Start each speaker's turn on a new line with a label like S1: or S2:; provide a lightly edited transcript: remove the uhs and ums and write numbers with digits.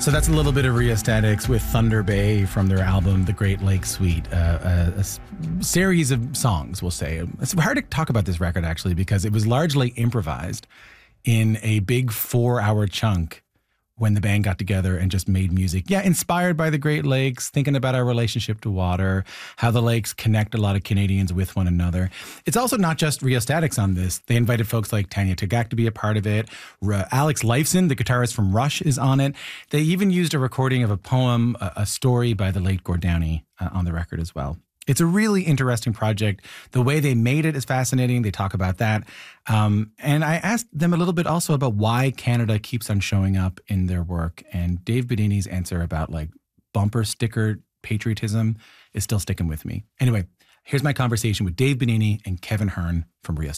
S1: So that's a little bit of Rheostatics with Thunder Bay from their album, The Great Lakes Suite, a series of songs, we'll say. It's hard to talk about this record, actually, because it was largely improvised in a big 4-hour chunk when the band got together and just made music. Yeah, inspired by the Great Lakes, thinking about our relationship to water, how the lakes connect a lot of Canadians with one another. It's also not just Rheostatics on this. They invited folks like Tanya Tagaq to be a part of it. Alex Lifeson, the guitarist from Rush, is on it. They even used a recording of a poem, a story by the late Gord Downie on the record as well. It's a really interesting project. The way they made it is fascinating. They talk about that. And I asked them a little bit also about why Canada keeps on showing up in their work. And Dave Bidini's answer about like bumper sticker patriotism is still sticking with me. Anyway, here's my conversation with Dave Bidini and Kevin Hearn from Rheostatics.